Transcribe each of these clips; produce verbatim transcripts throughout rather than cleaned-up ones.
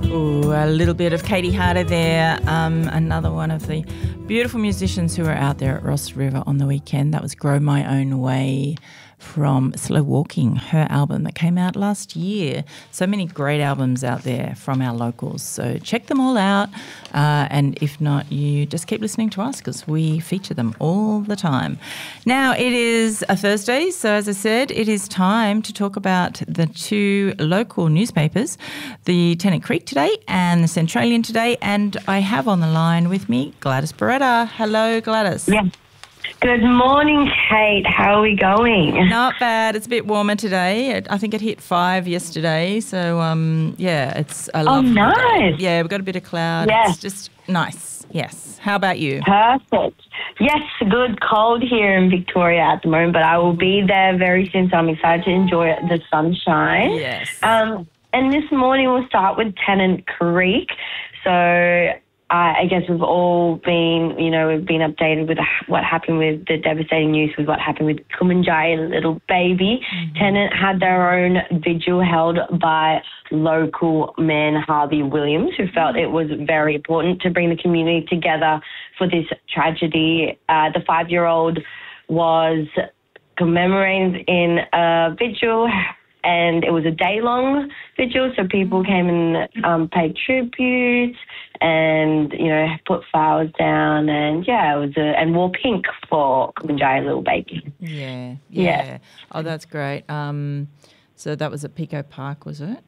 Ooh, a little bit of Katie Harder there, um, another one of the beautiful musicians who are out there at Ross River on the weekend. That was Grow My Own Way from Slow Walking, her album that came out last year. So many great albums out there from our locals. So check them all out. Uh, and if not, you just keep listening to us because we feature them all the time. Now, it is a Thursday. So as I said, it is time to talk about the two local newspapers, the Tennant Creek today and the Centralian today. And I have on the line with me Gladys Beretta. Hello, Gladys. Yeah. Good morning, Kate. How are we going? Not bad. It's a bit warmer today. I think it hit five yesterday. So, um, yeah, it's a lovely Oh, nice. day. Yeah, we've got a bit of cloud. Yes. It's just nice. Yes. How about you? Perfect. Yes, good cold here in Victoria at the moment, but I will be there very soon, so I'm excited to enjoy the sunshine. Yes. Um, and this morning we'll start with Tennant Creek. So Uh, I guess we've all been, you know, we've been updated with what happened with the devastating news with what happened with Kumanjaya, little baby. Mm-hmm. Tennant had their own vigil held by local man Harvey Williams, who felt it was very important to bring the community together for this tragedy. Uh, the five-year-old was commemorated in a vigil, and it was a day-long vigil, so people came and um, paid tribute and, you know, put flowers down, and, yeah, it was a, and wore pink for Kumanjaya, little baby. Yeah, yeah, yeah. Oh, that's great. Um, so that was at Pico Park, was it?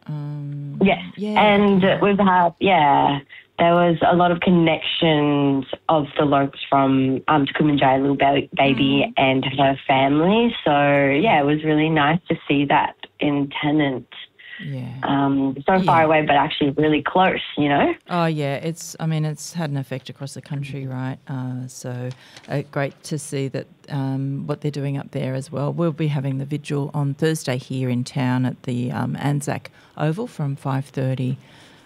Um, yes, yeah. And we've had, yeah, there was a lot of connections of the locals from um, to Kumanjaya, little ba- baby mm. and her family. So, yeah, it was really nice to see that in Tennant. Yeah. Um, so far yeah. away, but actually really close, you know? Oh, yeah. It's, I mean, it's had an effect across the country, right? Uh, so uh, great to see that um, what they're doing up there as well. We'll be having the vigil on Thursday here in town at the um, Anzac Oval from five thirty.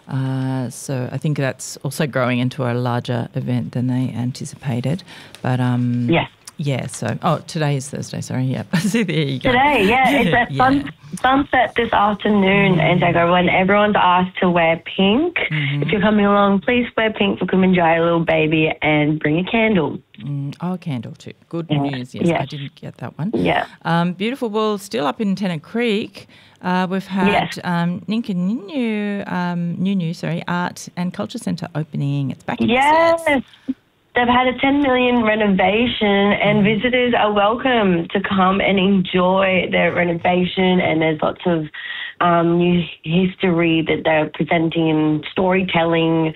Uh, so I think that's also growing into a larger event than they anticipated. But um, yes. Yeah, so, oh, today is Thursday, sorry, yeah. So there you go. Today, yeah, it's at yeah. sun, sunset this afternoon, mm-hmm. and when everyone's asked to wear pink. Mm-hmm. If you're coming along, please wear pink for Kumanjaya, little baby, and bring a candle. Mm, oh, a candle too. Good yeah. news, yes, yes, I didn't get that one. Yeah. Um, beautiful. Well, still up in Tennant Creek, uh, we've had yes. um, Ninka Nunu, um, Nunu, sorry, Art and Culture Centre opening. It's back in Yes. business. They've had a ten million renovation, and visitors are welcome to come and enjoy their renovation, and there's lots of um, new history that they're presenting and storytelling.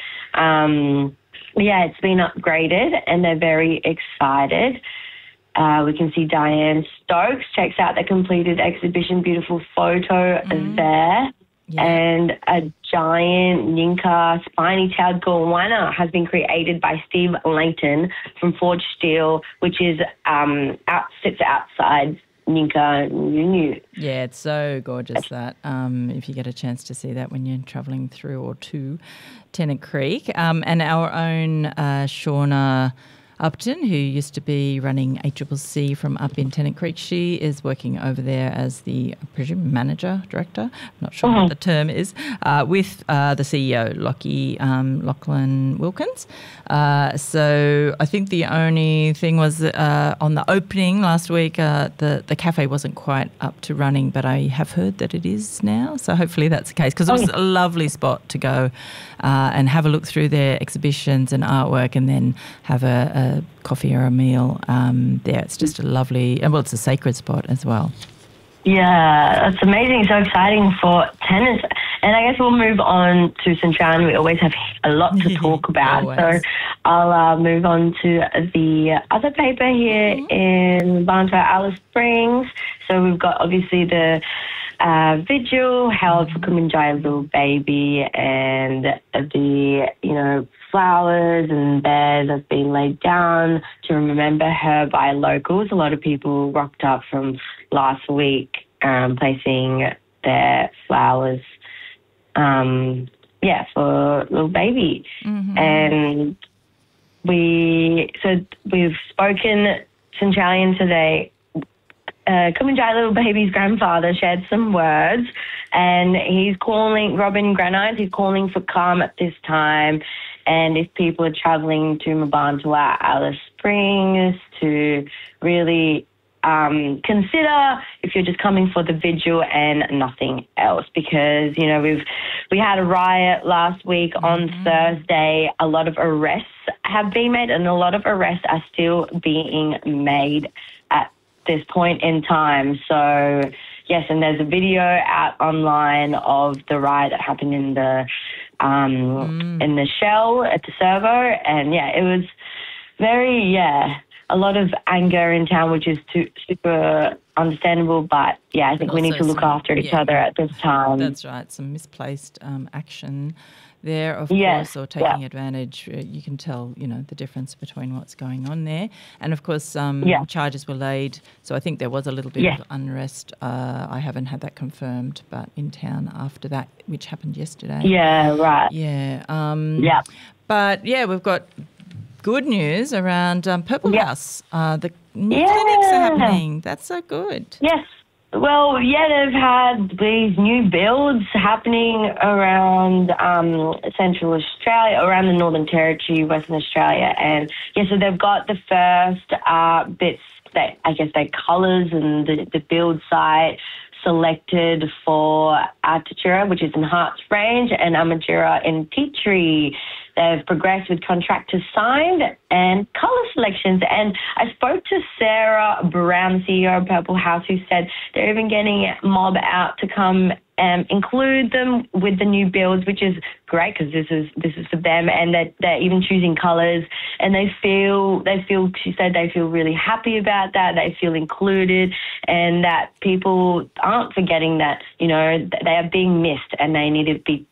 Um, yeah, it's been upgraded, and they're very excited. Uh, we can see Diane Stokes checks out the completed exhibition, beautiful photo mm. there. Yeah. And a giant Ninka spiny-tailed goanna has been created by Steve Langton from Forge Steel, which is um, out, sits outside Ninka Nunu. Yeah, it's so gorgeous that um, if you get a chance to see that when you're travelling through or to Tennant Creek. Um, and our own uh, Shauna Upton, who used to be running A C C C from up in Tennant Creek. She is working over there as the, I presume, manager, director, I'm not sure mm-hmm. what the term is, uh, with uh, the C E O, Lockie um, Lachlan Wilkins. Uh, so I think the only thing was uh, on the opening last week, uh, the, the cafe wasn't quite up to running, but I have heard that it is now. So hopefully that's the case, because it was a lovely spot to go uh, and have a look through their exhibitions and artwork, and then have a, a coffee or a meal um, there. It's just a lovely, well, it's a sacred spot as well. Yeah, that's amazing. So exciting for tennis. And I guess we'll move on to Centralian. We always have a lot to talk about. So I'll uh, move on to the other paper here mm-hmm. in Barntow, Alice Springs. So we've got obviously the uh, vigil held for Kumanjaya, little baby, and the, you know, flowers and beds have been laid down to remember her by locals. A lot of people rocked up from last week, um, placing their flowers, um, yeah, for little baby. Mm-hmm. And we, so we've spoken Centralian today uh, Kumanjai little baby's grandfather shared some words, and he's calling, Robin Granites, he's calling for calm at this time. And if people are travelling to Mabantala, Alice Springs, to really um, consider if you're just coming for the vigil and nothing else, because, you know, we've we had a riot last week on mm-hmm. Thursday. A lot of arrests have been made, and a lot of arrests are still being made at this point in time. So, yes, and there's a video out online of the riot that happened in the um, mm. in the Shell at the servo, and yeah, it was very yeah a lot of anger in town, which is too, super understandable. But yeah, I think we need to look some, after each yeah, other at this time. That's right. Some misplaced um, action there, of yes, course, or taking yeah. advantage. Uh, you can tell, you know, the difference between what's going on there. And, of course, um, yeah. charges were laid. So I think there was a little bit yeah. of unrest. Uh, I haven't had that confirmed, but in town after that, which happened yesterday. Yeah, right. Yeah. Um, yeah. But, yeah, we've got good news around um, Purple yeah. House. Uh, the new yeah. clinics are happening. That's so good. Yes. Well, yeah, they've had these new builds happening around um, Central Australia, around the Northern Territory, Western Australia. And, yeah, so they've got the first uh, bits, that I guess their colours and the, the build site selected for Artura, which is in Harts Range, and Amatjira in Tea Tree. They've progressed with contractors signed and colour selections. And I spoke to Sarah Brown, the C E O of Purple House, who said they're even getting Mob out to come and include them with the new builds, which is great because this is this is for them, and that they're even choosing colours. And they feel they feel she said they feel really happy about that. They feel included, and that people aren't forgetting that, you know, they are being missed, and they need to be.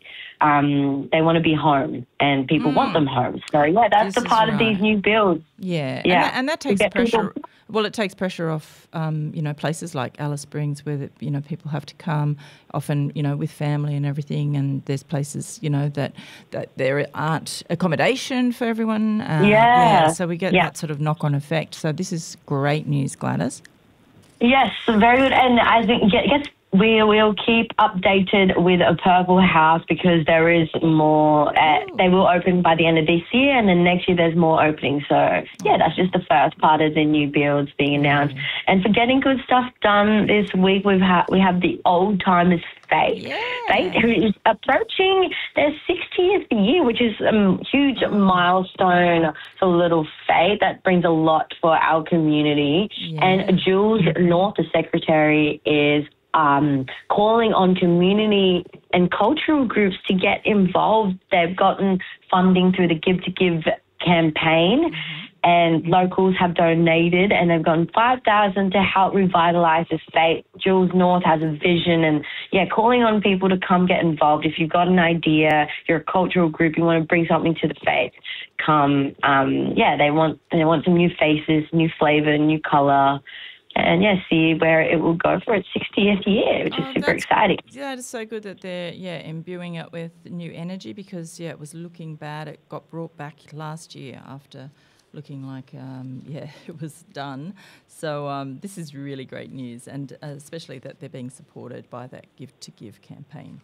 Um, they want to be home, and people mm. want them home. So, yeah, that's this the part right. of these new builds. Yeah, yeah. And, that, and that takes pressure. People. Well, it takes pressure off, um, you know, places like Alice Springs where, the, you know, people have to come often, you know, with family and everything, and there's places, you know, that, that there aren't accommodation for everyone. Uh, yeah. yeah. So we get yeah. that sort of knock-on effect. So this is great news, Gladys. Yes, very good. And I think it gets We will keep updated with a Purple House because there is more. Uh, they will open by the end of this year, and then next year there's more openings. So, yeah, that's just the first part of the new builds being announced. Mm-hmm. And for getting good stuff done this week, we've ha- we have the Old Timers Fate. Yeah. Fate, who is approaching their sixtieth year, which is a huge milestone for Little Fate. That brings a lot for our community. Yeah. And Jules North, the secretary, is Um, calling on community and cultural groups to get involved. They've gotten funding through the Give to Give campaign, mm-hmm. and locals have donated, and they've gotten five thousand to help revitalise the state. Jules North has a vision, and yeah, calling on people to come get involved. If you've got an idea, you're a cultural group, you want to bring something to the faith, come. Um, yeah, they want they want some new faces, new flavour, new colour. And, yeah, see where it will go for its sixtieth year, which is oh, super exciting. Yeah, it's so good that they're, yeah, imbuing it with new energy because, yeah, it was looking bad. It got brought back last year after looking like, um, yeah, it was done. So um, this is really great news, and uh, especially that they're being supported by that Give to Give campaign.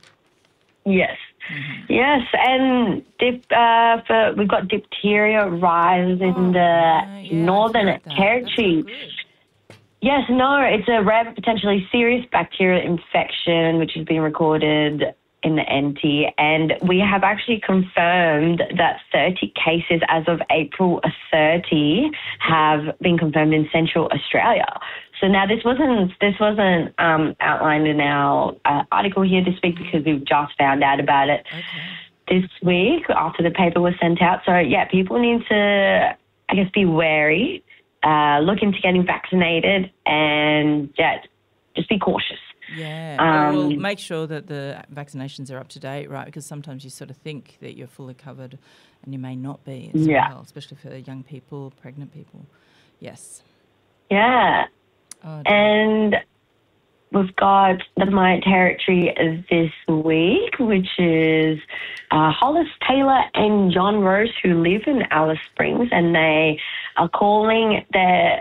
Yes. Mm-hmm. Yes, and dip, uh, for, we've got diphtheria rise in oh, the yeah, yeah, Northern Territory. Yes, no, it's a rare, potentially serious bacterial infection which has been recorded in the N T, and we have actually confirmed that thirty cases as of April thirtieth have been confirmed in Central Australia. So now this wasn't this wasn't um, outlined in our uh, article here this week because we've just found out about it okay. this week after the paper was sent out. So yeah, people need to, I guess, be wary. Uh, look into getting vaccinated, and yeah, just be cautious. Yeah, um, well, make sure that the vaccinations are up to date, right? Because sometimes you sort of think that you're fully covered and you may not be as yeah. well, especially for young people, pregnant people. Yes. Yeah. Oh, and we've got the My Territory this week, which is uh, Hollis Taylor and John Rose, who live in Alice Springs, and they are calling their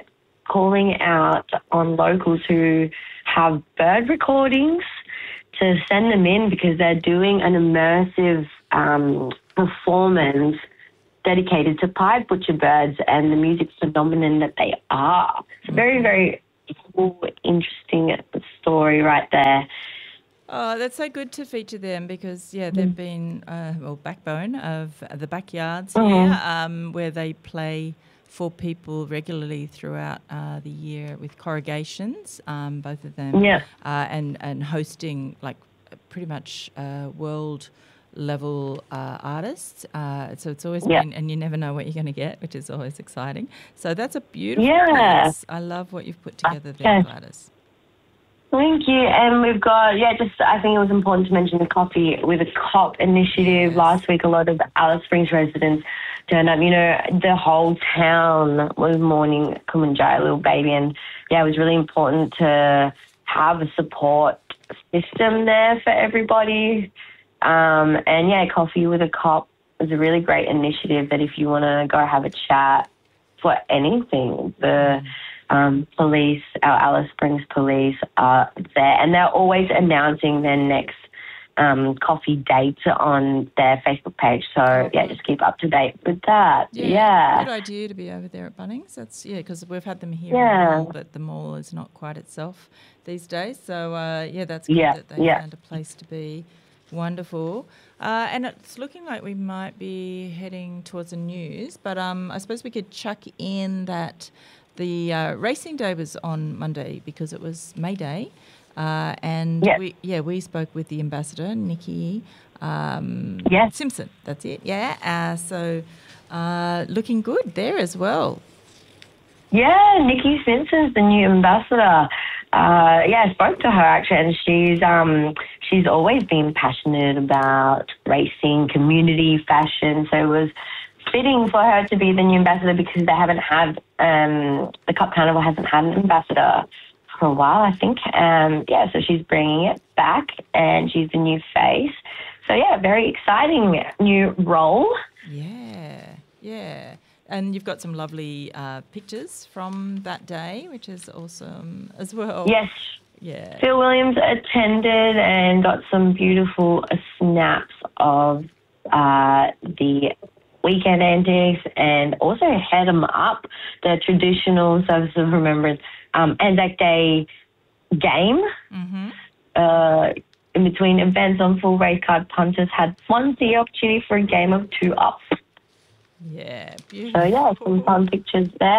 calling out on locals who have bird recordings to send them in because they're doing an immersive um, performance dedicated to pied butcher birds and the music phenomenon that they are. It's a very, very cool, interesting story right there. Oh, that's so good to feature them because, yeah, they've been, uh, well, backbone of the backyards Mhm. here, um, where they play for people regularly throughout uh, the year with corrugations, um, both of them, Yeah. uh, and, and hosting, like, pretty much uh, world level uh, artists. Uh, so it's always Yeah. been, and you never know what you're going to get, which is always exciting. So that's a beautiful Yeah. piece. I love what you've put together there, Okay. Gladys. Thank you. And we've got, yeah, just I think it was important to mention the Coffee with a Cop initiative. Yes. Last week, a lot of Alice Springs residents turned up. You know, the whole town was mourning Kumanjaya, little baby. And, yeah, it was really important to have a support system there for everybody. Um, and, yeah, Coffee with a Cop was a really great initiative that if you want to go have a chat for anything, the... Um, police, our Alice Springs police are there, and they're always announcing their next um, coffee date on their Facebook page. So, Oh, yeah, good. just keep up to date with that. Yeah. Good idea to be over there at Bunnings. That's, yeah, because we've had them here Yeah. in the mall, but the mall is not quite itself these days. So, uh, yeah, that's good Yeah, that they yeah. found a place to be. Wonderful. Uh, and it's looking like we might be heading towards the news, but um, I suppose we could chuck in that the uh, racing day was on Monday because it was May Day. Uh, and Yes. we, yeah, we spoke with the ambassador, Nikki um, Yes. Simpson. That's it, yeah. Uh, so uh, looking good there as well. Yeah, Nikki Simpson's the new ambassador. Uh, yeah, I spoke to her actually, and she's um, she's always been passionate about racing, community, fashion. So it was fitting for her to be the new ambassador because they haven't had um, the Cup Carnival hasn't had an ambassador for a while, I think. Um, yeah, so she's bringing it back, and she's the new face. So yeah, very exciting new role. Yeah, yeah. And you've got some lovely uh, pictures from that day, which is awesome as well. Yes. Yeah. Phil Williams attended and got some beautiful snaps of uh, the weekend antics and also Head 'em Up, the traditional Service of Remembrance um, Anzac Day game. Mm-hmm. Uh, in between events on full race card, punters had once the opportunity for a game of two ups. Yeah, So, beautiful. yeah, some fun pictures there.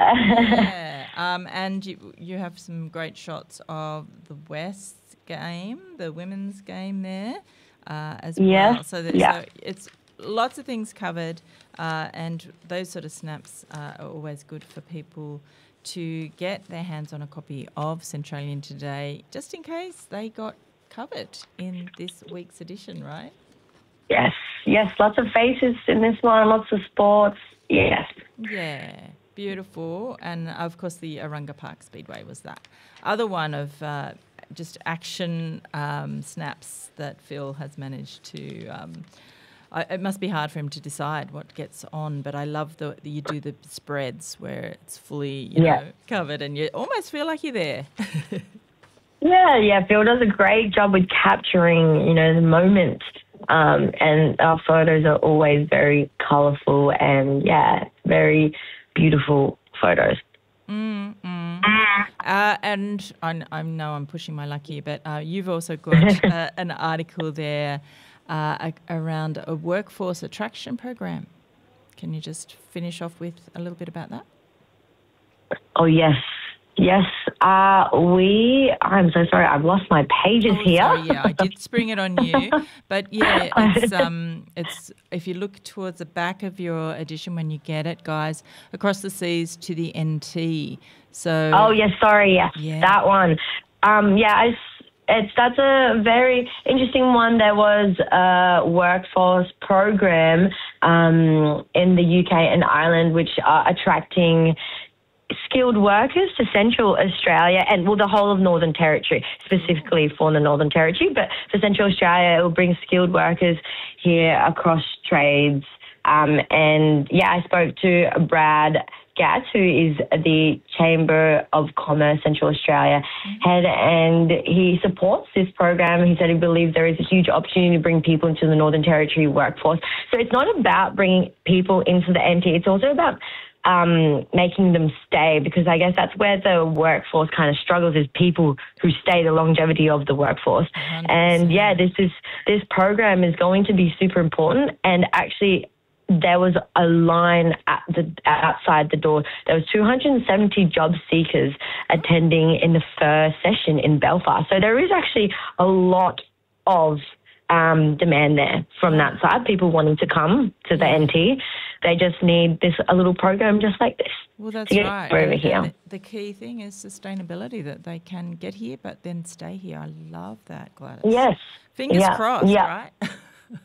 Yeah, um, and you you have some great shots of the West game, the women's game there uh, as Yes, well. So, that, yeah. so it's lots of things covered, uh, and those sort of snaps uh, are always good for people to get their hands on a copy of Centralian Today, just in case they got covered in this week's edition, right? Yes, yes, lots of faces in this one, lots of sports. Yes. Yeah, beautiful. And of course, the Arunga Park Speedway was that other one of uh, just action um, snaps that Phil has managed to. Um, I, it must be hard for him to decide what gets on, but I love the, the you do the spreads where it's fully you Yeah. know covered, and you almost feel like you're there. Yeah, yeah, Phil does a great job with capturing, you know, the moment. Um, and our photos are always very colourful and, yeah, very beautiful photos. Mm, mm. Uh, and I, I know I'm pushing my luck here, but uh, you've also got uh, an article there uh, a, around a workforce attraction program. Can you just finish off with a little bit about that? Oh, yes. Yes, uh, we, I'm so sorry, I've lost my pages Oh, here. sorry, yeah, I did spring it on you, but yeah, it's um, it's if you look towards the back of your edition when you get it, guys, across the seas to the N T. So Oh, yes, sorry, yes, Yeah. that one. Um, yeah, it's, it's that's a very interesting one. There was a workforce program um, in the U K and Ireland which are attracting skilled workers to Central Australia and, well, the whole of Northern Territory, specifically for the Northern Territory. But for Central Australia, it will bring skilled workers here across trades. Um, and, yeah, I spoke to Brad Gatz, who is the Chamber of Commerce Central Australia head, and he supports this program. He said he believes there is a huge opportunity to bring people into the Northern Territory workforce. So it's not about bringing people into the N T, it's also about um, making them stay, because I guess that's where the workforce kind of struggles, is people who stay, the longevity of the workforce. one hundred percent. And yeah, this is this program is going to be super important. And actually, there was a line at the outside the door. There was two hundred seventy job seekers attending in the first session in Belfast. So there is actually a lot of um, demand there from that side, people wanting to come to the N T. They just need this a little program just like this. Well, that's to get right. over And, here. and the, the key thing is sustainability, that they can get here but then stay here. I love that, Gladys. Yes. Fingers yeah. crossed, yeah. right?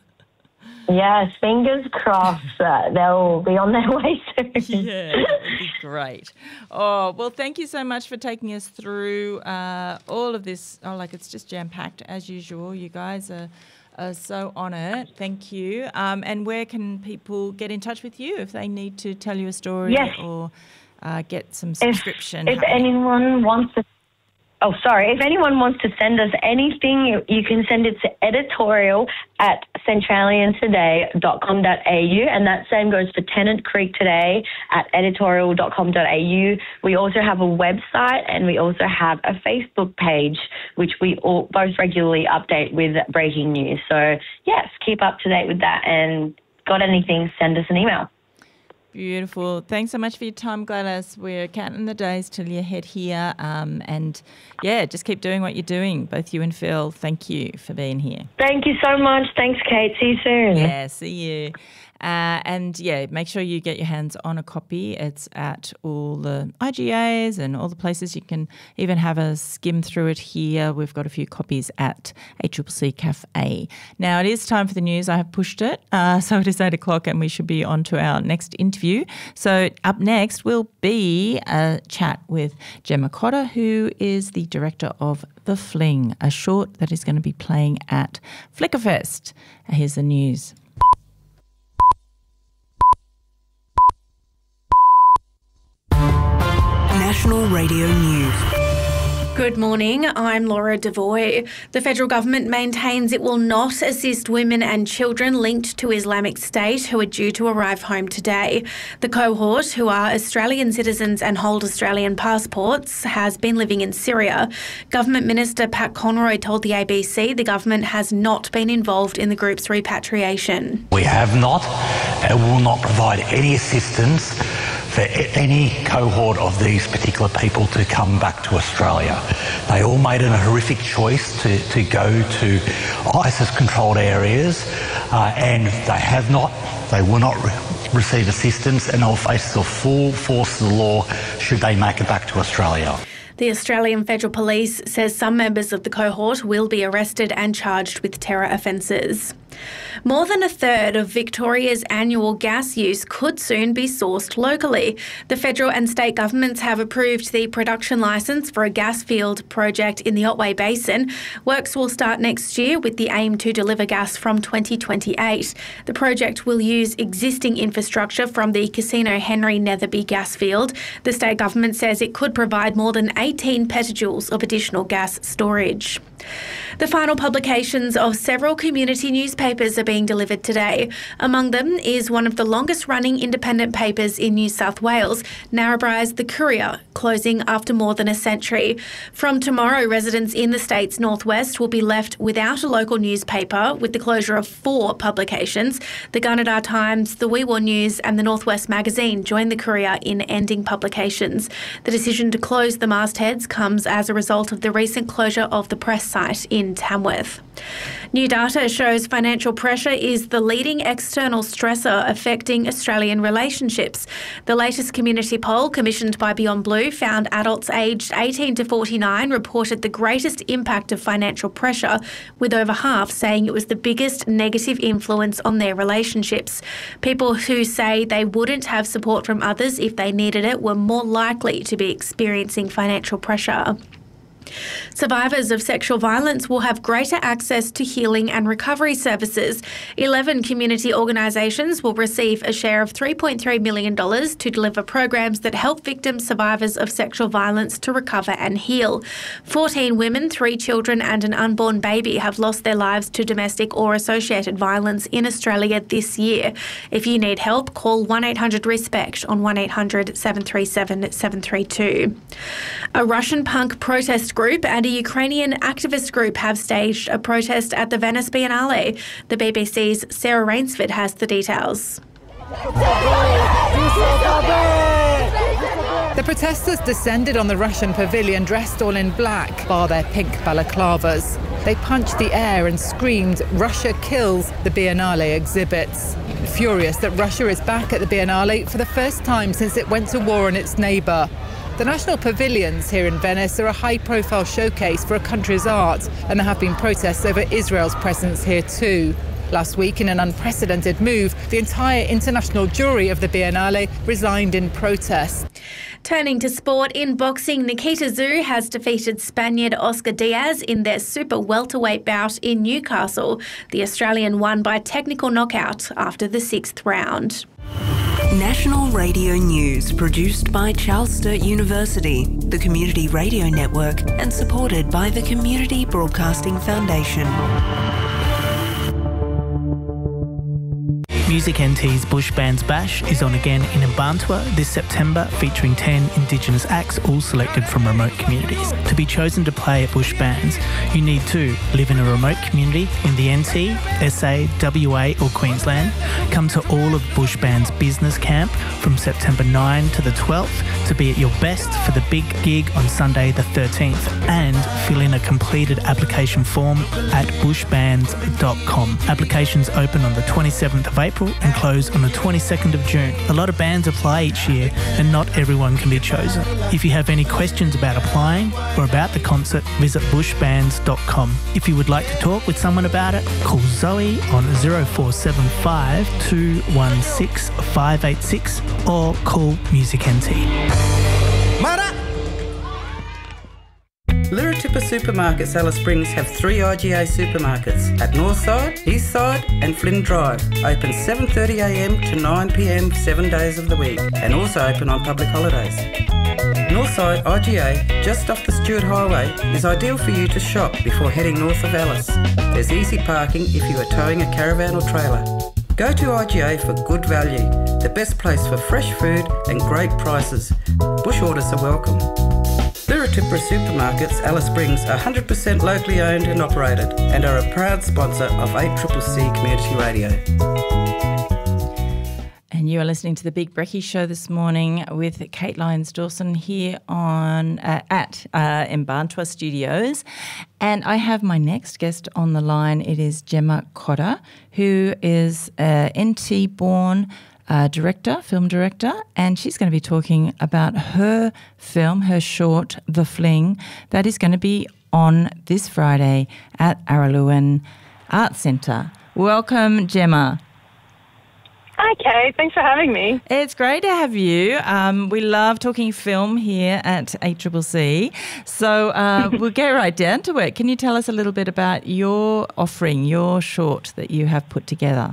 Yes, fingers crossed uh, they'll be on their way soon. Yeah, that'd be great. Oh, well, thank you so much for taking us through uh, all of this. Oh, like it's just jam-packed as usual. You guys are, are so on it. Thank you. Um, and where can people get in touch with you if they need to tell you a story Yes. or uh, get some If, subscription? if anyone wants to Oh, sorry. If anyone wants to send us anything, you, you can send it to editorial at centralian today dot com dot a u, and that same goes for Tennant Creek Today at editorial dot com dot a u. We also have a website, and we also have a Facebook page, which we all, both regularly update with breaking news. So, yes, keep up to date with that, and got anything, send us an email. Beautiful. Thanks so much for your time, Gladys. We're counting the days till you head here. Um, and, yeah, just keep doing what you're doing, both you and Phil. Thank you for being here. Thank you so much. Thanks, Kate. See you soon. Yeah, see you. Uh, and, yeah, make sure you get your hands on a copy. It's at all the I G As and all the places. You can even have a skim through it here. We've got a few copies at A C C C Cafe. Now, it is time for the news. I have pushed it. Uh, so it is eight o'clock and we should be on to our next interview. So up next will be a chat with Gemma Cotter, who is the director of The Fling, a short that is going to be playing at Flickerfest. Here's the news. National Radio News. Good morning, I'm Laura Devoy. The federal government maintains it will not assist women and children linked to Islamic State who are due to arrive home today. The cohort, who are Australian citizens and hold Australian passports, has been living in Syria. Government Minister Pat Conroy told the A B C the government has not been involved in the group's repatriation. We have not and will not provide any assistance for any cohort of these particular people to come back to Australia. They all made a horrific choice to, to go to ISIS-controlled areas uh, and they have not, they will not re- receive assistance and they'll face the full force of the law should they make it back to Australia. The Australian Federal Police says some members of the cohort will be arrested and charged with terror offences. More than a third of Victoria's annual gas use could soon be sourced locally. The federal and state governments have approved the production licence for a gas field project in the Otway Basin. Works will start next year with the aim to deliver gas from twenty twenty-eight. The project will use existing infrastructure from the Casino Henry Netherby gas field. The state government says it could provide more than eighteen petajoules of additional gas storage. The final publications of several community newspapers are being delivered today. Among them is one of the longest-running independent papers in New South Wales, Narrabri's The Courier, closing after more than a century. From tomorrow, residents in the state's northwest will be left without a local newspaper with the closure of four publications. The Gunnedah Times, the Wee Waa News and the Northwest Magazine join The Courier in ending publications. The decision to close the mastheads comes as a result of the recent closure of the press site in Tamworth. New data shows financial pressure is the leading external stressor affecting Australian relationships. The latest community poll commissioned by Beyond Blue found adults aged eighteen to forty-nine reported the greatest impact of financial pressure, with over half saying it was the biggest negative influence on their relationships. People who say they wouldn't have support from others if they needed it were more likely to be experiencing financial pressure. Survivors of sexual violence will have greater access to healing and recovery services. eleven community organisations will receive a share of three point three million dollars to deliver programs that help victims survivors of sexual violence to recover and heal. fourteen women, three children and an unborn baby have lost their lives to domestic or associated violence in Australia this year. If you need help, call one eight hundred RESPECT on one eight hundred seven three seven seven three two. A Russian punk protest group and a Ukrainian activist group have staged a protest at the Venice Biennale. The B B C's Sarah Rainsford has the details. The protesters descended on the Russian pavilion dressed all in black, bar their pink balaclavas. They punched the air and screamed, "Russia kills," the Biennale exhibits. Furious that Russia is back at the Biennale for the first time since it went to war on its neighbour. The National Pavilions here in Venice are a high-profile showcase for a country's art, and there have been protests over Israel's presence here too. Last week, in an unprecedented move, the entire international jury of the Biennale resigned in protest. Turning to sport, in boxing, Nikita Tszyu has defeated Spaniard Oscar Diaz in their super welterweight bout in Newcastle. The Australian won by technical knockout after the sixth round. National Radio News, produced by Charles Sturt University, the Community Radio Network, and supported by the Community Broadcasting Foundation. Music N T's Bush Bands Bash is on again in Mbantua this September, featuring ten Indigenous acts, all selected from remote communities. To be chosen to play at Bush Bands, you need to live in a remote community in the N T, S A, W A or Queensland, come to all of Bush Bands Business Camp from September ninth to the twelfth to be at your best for the big gig on Sunday the thirteenth, and fill in a completed application form at bush bands dot com. Applications open on the twenty-seventh of April and close on the twenty-second of June. A lot of bands apply each year and not everyone can be chosen. If you have any questions about applying or about the concert, visit bush bands dot com. If you would like to talk with someone about it, call Zoe on zero four seven five two one six five eight six or call Music N T. Lirratippa Supermarkets Alice Springs have three I G A supermarkets at Northside, Eastside and Flynn Drive. Open seven thirty a m to nine p m seven days of the week, and also open on public holidays. Northside I G A, just off the Stewart Highway, is ideal for you to shop before heading north of Alice. There's easy parking if you are towing a caravan or trailer. Go to I G A for good value, the best place for fresh food and great prices. Bush orders are welcome. Lirratippa Supermarkets Alice Springs are one hundred percent locally owned and operated, and are a proud sponsor of eight C C C Community Radio. And you are listening to the Big Brekkie Show this morning with Kate Lyons-Dawson here on uh, at uh, Mbantua Studios. And I have my next guest on the line. It is Gemma Cotter, who is uh, N T-born Uh, director, film director, and she's going to be talking about her film, her short, The Fling, that is going to be on this Friday at Araluen Arts Centre. Welcome, Gemma. Hi, Kate. Thanks for having me. It's great to have you. Um, we love talking film here at eight C C C. So uh, we'll get right down to it. Can you tell us a little bit about your offering, your short that you have put together?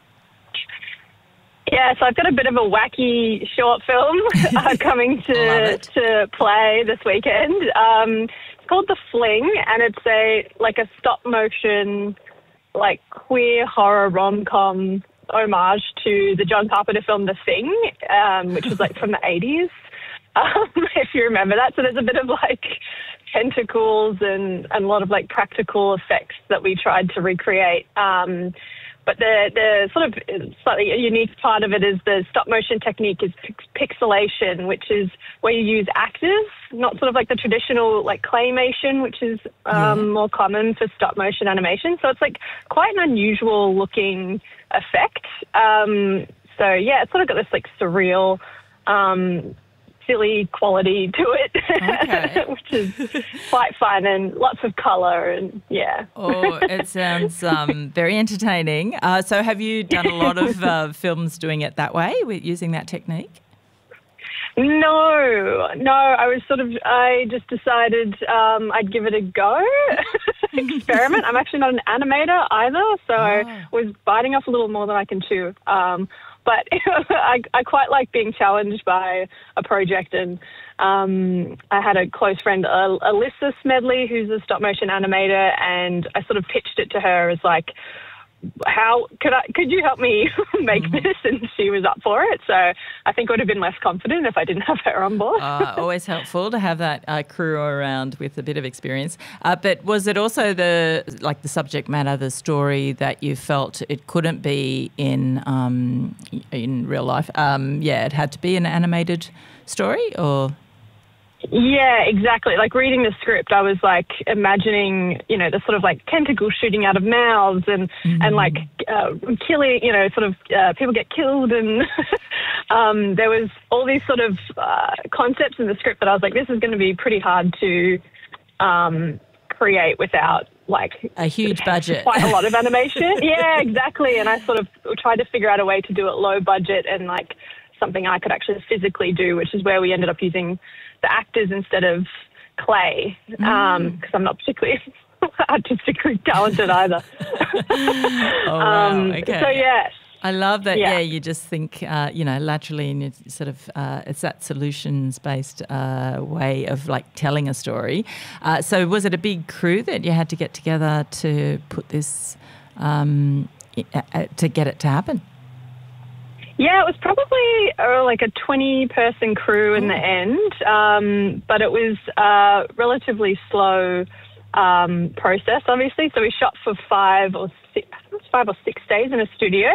Yeah, so I've got a bit of a wacky short film uh, coming to to play this weekend. Um, it's called The Fling, and it's a like a stop motion, like queer horror rom com homage to the John Carpenter film The Thing, um, which was like from the eighties, um, if you remember that. So there's a bit of like tentacles and, and a lot of like practical effects that we tried to recreate. Um, But the, the sort of slightly unique part of it is the stop motion technique is pixelation, which is where you use actors, not sort of like the traditional like claymation, which is um, yeah. more common for stop motion animation. So it's like quite an unusual looking effect. Um, so yeah, it's sort of got this like surreal, um, silly quality to it, okay. which is quite fun and lots of colour and yeah. Oh, it sounds um, very entertaining. Uh, so have you done a lot of uh, films doing it that way, with using that technique? No, no, I was sort of, I just decided um, I'd give it a go, experiment. I'm actually not an animator either, so oh. I was biting off a little more than I can chew. Um, but I, I quite like being challenged by a project, and um, I had a close friend, uh, Alyssa Smedley, who's a stop motion animator, and I sort of pitched it to her as like, how could I, could you help me make mm-hmm. this? And she was up for it. So I think I would have been less confident if I didn't have her on board. uh, always helpful to have that uh, crew around with a bit of experience. Uh, but was it also the, like the subject matter, the story that you felt it couldn't be in, um, in real life? Um, yeah, it had to be an animated story, or? Yeah, exactly. Like reading the script, I was like imagining, you know, the sort of like tentacles shooting out of mouths and, mm-hmm. and like uh, killing, you know, sort of uh, people get killed. And um, there was all these sort of uh, concepts in the script that I was like, this is going to be pretty hard to um, create without like a huge budget. Quite a lot of animation. Yeah, exactly. And I sort of tried to figure out a way to do it low budget and like something I could actually physically do, which is where we ended up using the actors instead of clay, because mm. um, I'm not particularly artistically talented either. Oh, wow. um, okay. So, yes. I love that, yeah, yeah you just think, uh, you know, laterally, and it's sort of, uh, it's that solutions-based uh, way of, like, telling a story. Uh, so was it a big crew that you had to get together to put this, um, to get it to happen? Yeah, it was probably uh, like a twenty-person crew in the end, um, but it was a relatively slow um, process, obviously. So we shot for five or six, five or six days in a studio,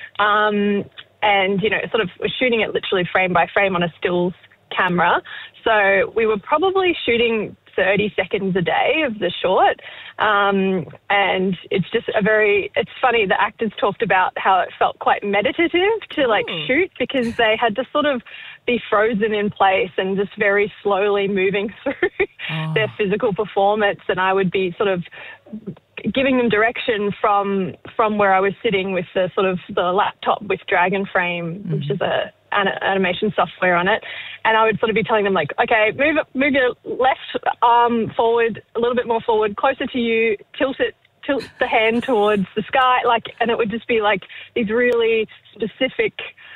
um, and you know, sort of we're shooting it literally frame by frame on a stills camera. So we were probably shooting thirty seconds a day of the short. Um, and it's just a very, it's funny, the actors talked about how it felt quite meditative to like mm. shoot, because they had to sort of be frozen in place and just very slowly moving through oh. their physical performance. And I would be sort of giving them direction from from where I was sitting with the sort of the laptop with Dragon Frame, mm. which is a an animation software on it, and I would sort of be telling them like, okay, move move your left arm forward, a little bit more forward, closer to you, tilt it, tilt the hand towards the sky, like, and it would just be like these really specific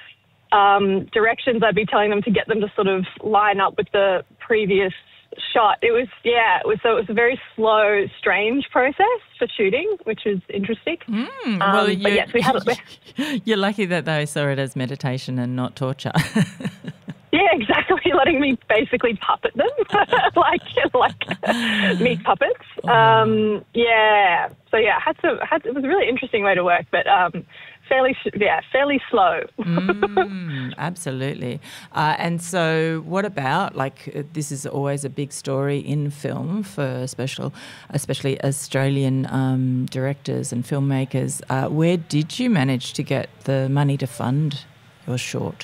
um, directions I'd be telling them to get them to sort of line up with the previous shot. It was, yeah, it was, so it was a very slow, strange process for shooting, which was interesting. Mm, um, well, but yes, we had it. You're lucky that they saw it as meditation and not torture. Yeah, exactly. Letting me basically puppet them, like like meat puppets. Oh. Um, yeah. So yeah, had to had it was a really interesting way to work, but um, fairly yeah fairly slow. mm, absolutely. Uh, and so, what about like this is always a big story in film for special, especially Australian um, directors and filmmakers. Uh, where did you manage to get the money to fund your short?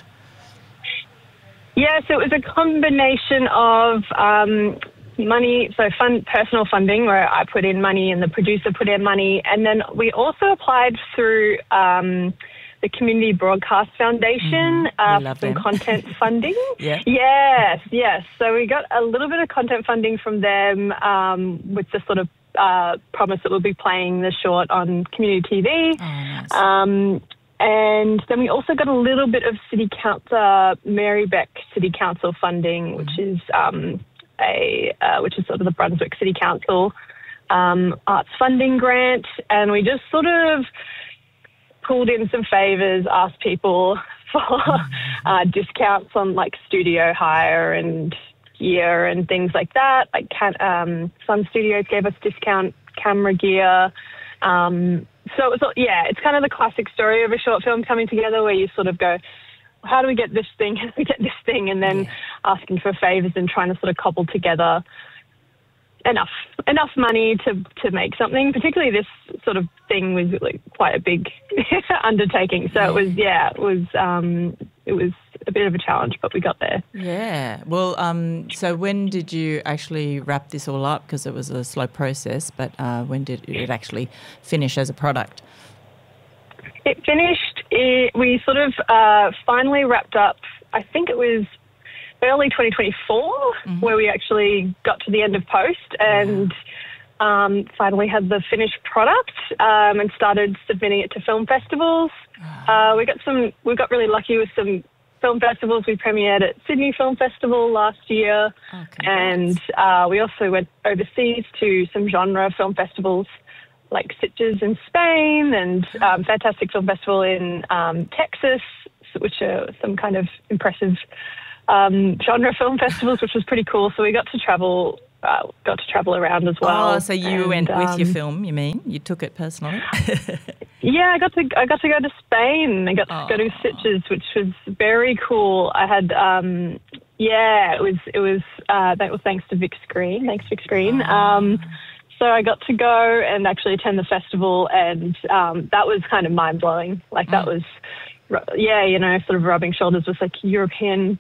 Yes, it was a combination of um, money, so fund, personal funding, where I put in money and the producer put in money, and then we also applied through um, the Community Broadcast Foundation mm, uh, for some them. content funding. yeah. Yes, yes. So we got a little bit of content funding from them um, with the sort of uh, promise that we'll be playing the short on community T V. Oh, nice. Um, And then we also got a little bit of City Council, uh, Marybeck City Council funding, which mm-hmm. is um, a uh, which is sort of the Brunswick City Council um, arts funding grant, and we just sort of pulled in some favours, asked people for mm-hmm. uh, discounts on like studio hire and gear and things like that. Like can, um, some studios gave us discount camera gear. Um, So, so, yeah, it's kind of the classic story of a short film coming together where you sort of go, how do we get this thing, how do we get this thing, and then yeah. asking for favours and trying to sort of cobble together enough enough money to, to make something. Particularly this sort of thing was like quite a big undertaking. So yeah. it was, yeah, it was um, it was a bit of a challenge, but we got there. Yeah. Well, um, so when did you actually wrap this all up? Because it was a slow process, but uh, when did it actually finish as a product? It finished, it, we sort of uh, finally wrapped up, I think it was early twenty twenty-four, mm-hmm. where we actually got to the end of post and um, finally had the finished product um, and started submitting it to film festivals. Uh, we got some. We got really lucky with some film festivals. We premiered at Sydney Film Festival last year, oh, and uh, we also went overseas to some genre film festivals like Sitges in Spain and um, Fantastic Film Festival in um, Texas, which are some kind of impressive um, genre film festivals, which was pretty cool. So we got to travel. Uh, got to travel around as well. Oh, so you and, went with um, your film, you mean? You took it personally? Yeah, I got to I got to go to Spain. I got to oh. go to Sitges, which was very cool. I had, um, yeah, it was it was uh, that was thanks to Vic Screen. Thanks Vic Screen. Oh. Um, so I got to go and actually attend the festival, and um, that was kind of mind blowing. Like that mm. was, yeah, you know, sort of rubbing shoulders with like European,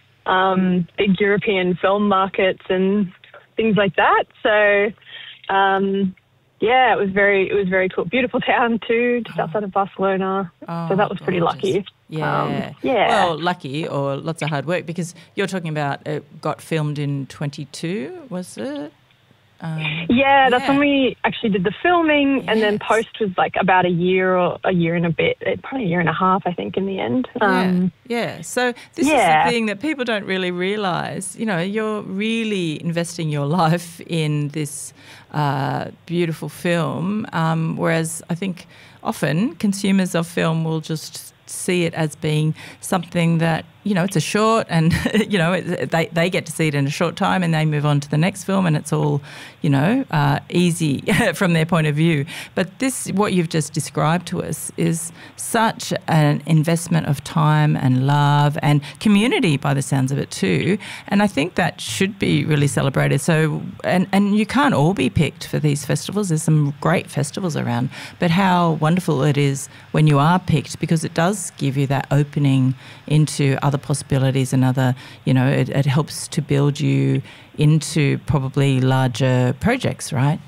um, big European film markets and things like that. So, um, yeah, it was very, it was very cool. Beautiful town too, just outside of Barcelona. Oh, so that was pretty gorgeous. Lucky. Yeah, um, yeah. Well, lucky or lots of hard work, because you're talking about it got filmed in twenty-two, was it? Um, yeah, that's yeah. when we actually did the filming, yes. and then post was like about a year or a year and a bit, probably a year and a half, I think, in the end. Um, yeah, yeah. So this yeah. is the thing that people don't really realise. You know, you're really investing your life in this uh, beautiful film, um, whereas I think often consumers of film will just see it as being something that, you know, it's a short and, you know, it, they, they get to see it in a short time and they move on to the next film and it's all, you know, uh, easy from their point of view. But this, what you've just described to us, is such an investment of time and love and community by the sounds of it too. And I think that should be really celebrated. So, and, and you can't all be picked for these festivals. There's some great festivals around. But how wonderful it is when you are picked, because it does give you that opening into other possibilities and other, you know, it, it helps to build you into probably larger projects, right?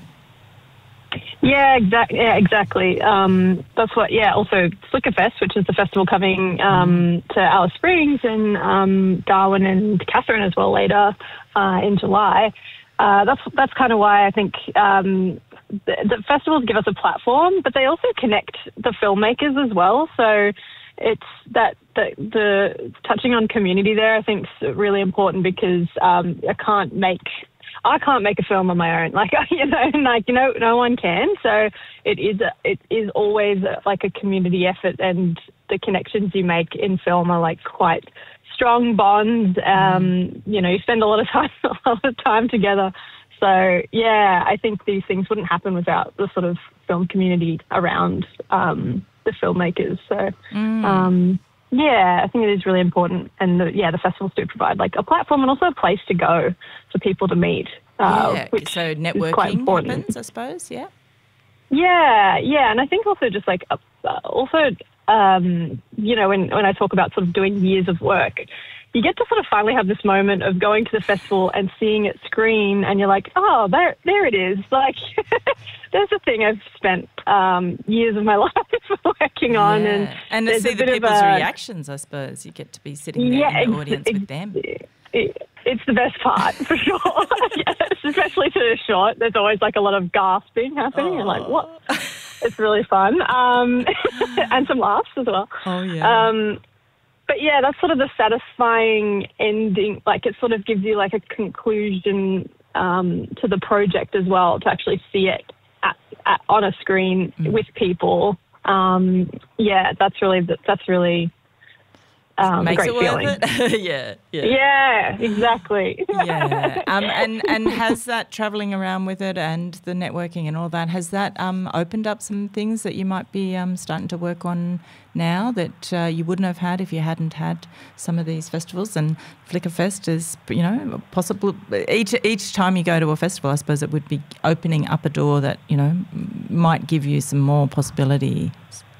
Yeah, exactly. Yeah, exactly. Um, that's what. Yeah. Also, Flickerfest, which is the festival coming um, to Alice Springs and um, Darwin and Katherine as well later uh, in July. Uh, that's that's kind of why I think um, the, the festivals give us a platform, but they also connect the filmmakers as well. So it's that the, the touching on community there, I think, is really important, because um, I can't make I can't make a film on my own. Like, you know, like, you know, no one can. So it is a, it is always a, like a community effort, and the connections you make in film are like quite strong bonds. Um, you know, you spend a lot of time a lot of time together. So yeah, I think these things wouldn't happen without the sort of film community around um, the filmmakers. So mm. um, yeah, I think it is really important. And the, yeah, the festivals do provide like a platform and also a place to go for people to meet. Uh, yeah, which so networking is quite important. happens, I suppose. Yeah. Yeah, yeah, and I think also just like uh, also um, you know, when when I talk about sort of doing years of work, you get to sort of finally have this moment of going to the festival and seeing it screen, and you're like, oh, there, there it is. Like, there's a thing I've spent um, years of my life working on, yeah. and and to see the people's a, reactions. I suppose you get to be sitting there yeah, in the audience ex- with them. It, it's the best part for sure. Yes, especially to the short. There's always like a lot of gasping happening. Oh. You're like, what? It's really fun, um, and some laughs as well. Oh yeah. Um, But yeah, that's sort of the satisfying ending. Like, it sort of gives you like a conclusion um, to the project as well, to actually see it at, at, on a screen mm. with people. Um, yeah, that's really that's really um, makes a great it feeling. Worth it. yeah, yeah, yeah, exactly. yeah, um, and and has that travelling around with it and the networking and all that, has that um, opened up some things that you might be um, starting to work on now that uh, you wouldn't have had if you hadn't had some of these festivals? And Flickerfest is, you know, possible. Each each time you go to a festival, I suppose it would be opening up a door that, you know, might give you some more possibilities.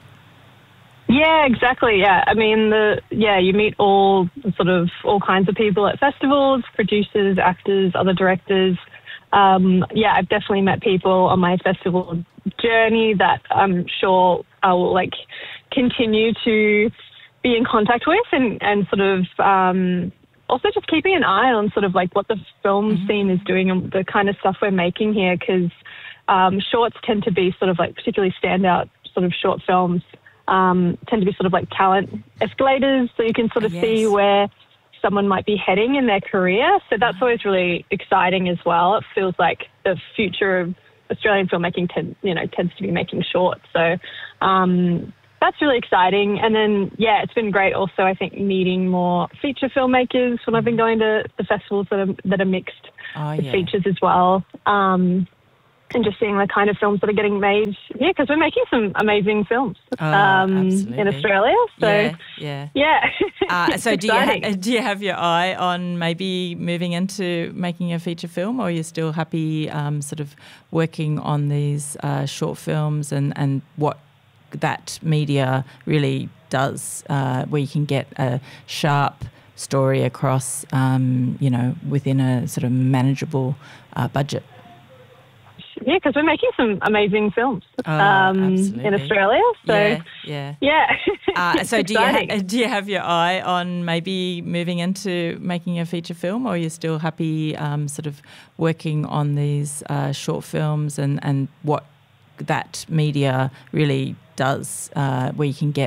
Yeah, exactly. Yeah, I mean, the yeah, you meet all sort of all kinds of people at festivals: producers, actors, other directors. Um, yeah, I've definitely met people on my festival journey that I'm sure I will like continue to be in contact with, and and sort of um, also just keeping an eye on sort of like what the film Mm-hmm. scene is doing and the kind of stuff we're making here, because um, shorts tend to be sort of like particularly standout sort of short films um, tend to be sort of like talent escalators, so you can sort of Yes. see where someone might be heading in their career. So that's always really exciting as well. It feels like the future of Australian filmmaking tend, you know, tends to be making shorts. So um, that's really exciting. And then, yeah, it's been great also, I think, meeting more feature filmmakers when I've been going to the festivals that are, that are mixed Oh, with yeah. features as well. Um, and just seeing the kind of films that are getting made. Yeah, because we're making some amazing films Oh, um, in absolutely. Australia. So, yeah, yeah. yeah. Uh, It's so do you, ha- exciting. do you have your eye on maybe moving into making a feature film, or are you still happy um, sort of working on these uh, short films and, and what that media really does, uh, where you can get a sharp story across, um, you know, within a sort of manageable uh, budget? Yeah, because we're making some amazing films Oh, um, in absolutely. Australia. So, yeah, yeah. yeah. Uh, so It's do you, ha- exciting. do you have your eye on maybe moving into making a feature film, or are you still happy um, sort of working on these uh, short films and, and what that media really does, uh, where you can get